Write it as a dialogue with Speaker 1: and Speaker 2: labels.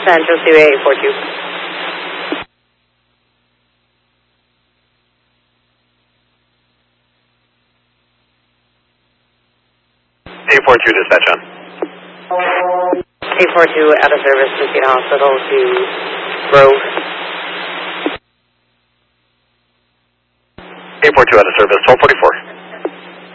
Speaker 1: San Jose 842.
Speaker 2: Dispatch on.
Speaker 1: 842 out of service, Mosquito Hospital to Grove.
Speaker 2: 842 out of service, 1244.